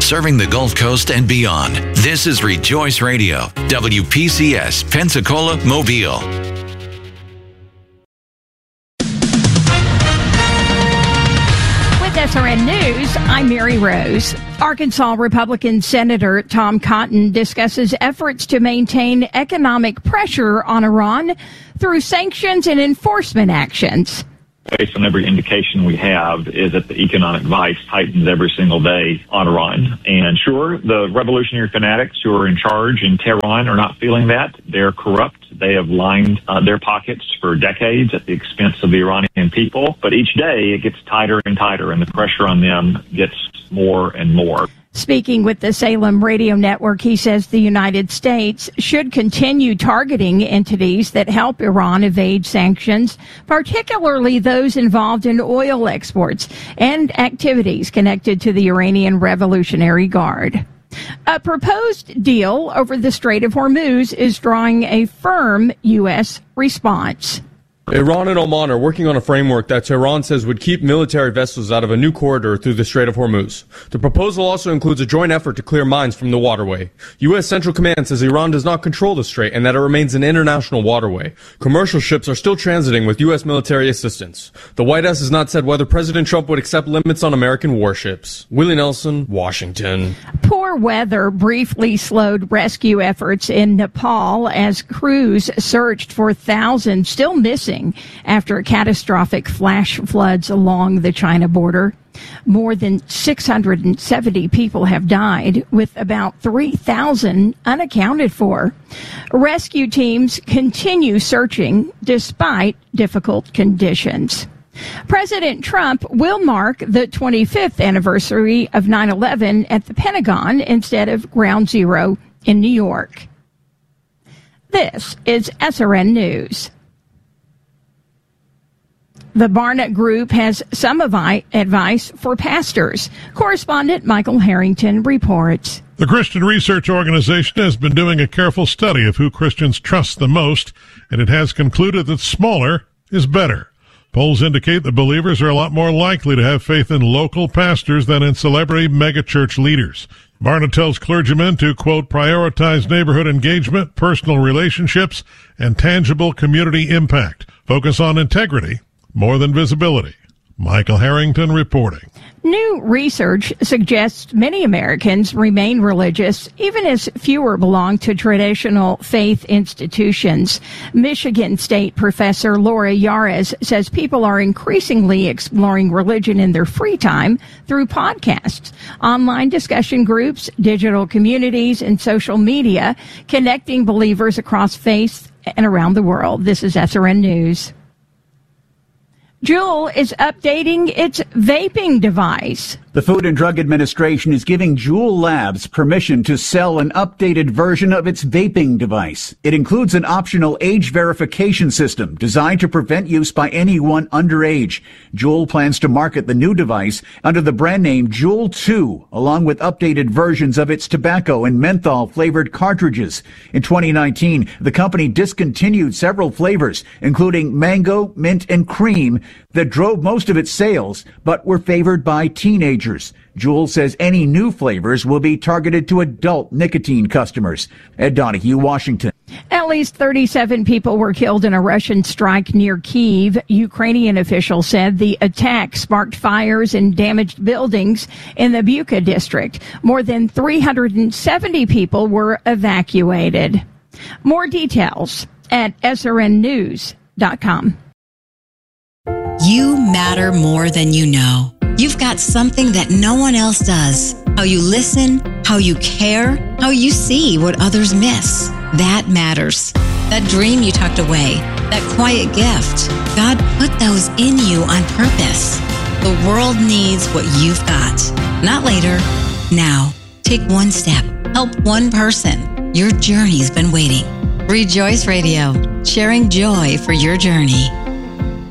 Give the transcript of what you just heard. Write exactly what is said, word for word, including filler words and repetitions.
serving the Gulf Coast and beyond. This is Rejoice Radio, W P C S, Pensacola, Mobile. S R N News, I'm Mary Rose. Arkansas Republican Senator Tom Cotton discusses efforts to maintain economic pressure on Iran through sanctions and enforcement actions. Based on every indication we have is that the economic vice tightens every single day on Iran. And sure, the revolutionary fanatics who are in charge in Tehran are not feeling that. They're corrupt. They have lined uh, their pockets for decades at the expense of the Iranian people. But each day it gets tighter and tighter, and the pressure on them gets more and more. Speaking with the Salem Radio Network, he says the United States should continue targeting entities that help Iran evade sanctions, particularly those involved in oil exports and activities connected to the Iranian Revolutionary Guard. A proposed deal over the Strait of Hormuz is drawing a firm U S response. Iran and Oman are working on a framework that Tehran says would keep military vessels out of a new corridor through the Strait of Hormuz. The proposal also includes a joint effort to clear mines from the waterway. U S Central Command says Iran does not control the strait and that it remains an international waterway. Commercial ships are still transiting with U S military assistance. The White House has not said whether President Trump would accept limits on American warships. Willie Nelson, Washington. Poor weather briefly slowed rescue efforts in Nepal as crews searched for thousands still missing after catastrophic flash floods along the China border. More than six hundred seventy people have died, with about three thousand unaccounted for. Rescue teams continue searching despite difficult conditions. President Trump will mark the twenty-fifth anniversary of nine eleven at the Pentagon instead of Ground Zero in New York. This is S R N News. The Barna Group has some avi- advice for pastors. Correspondent Michael Harrington reports. The Christian Research Organization has been doing a careful study of who Christians trust the most, and it has concluded that smaller is better. Polls indicate that believers are a lot more likely to have faith in local pastors than in celebrity megachurch leaders. Barna tells clergymen to, quote, prioritize neighborhood engagement, personal relationships, and tangible community impact. Focus on integrity more than visibility. Michael Harrington reporting. New research suggests many Americans remain religious, even as fewer belong to traditional faith institutions. Michigan State professor Laura Yares says people are increasingly exploring religion in their free time through podcasts, online discussion groups, digital communities, and social media, connecting believers across faiths and around the world. This is S R N News. Juul is updating its vaping device. The Food and Drug Administration is giving Juul Labs permission to sell an updated version of its vaping device. It includes an optional age verification system designed to prevent use by anyone underage. Juul plans to market the new device under the brand name Juul two, along with updated versions of its tobacco and menthol-flavored cartridges. In twenty nineteen, the company discontinued several flavors, including mango, mint, and cream, that drove most of its sales, but were favored by teenagers. Juul says any new flavors will be targeted to adult nicotine customers. Ed Donahue, Washington. At least thirty-seven people were killed in a Russian strike near Kyiv. Ukrainian officials said the attack sparked fires and damaged buildings in the Bucha district. More than three hundred seventy people were evacuated. More details at S R N news dot com. You matter more than you know. You've got something that no one else does. How you listen, how you care, how you see what others miss. That matters. That dream you tucked away, that quiet gift. God put those in you on purpose. The world needs what you've got. Not later, now. Take one step. Help one person. Your journey's been waiting. Rejoice Radio, sharing joy for your journey.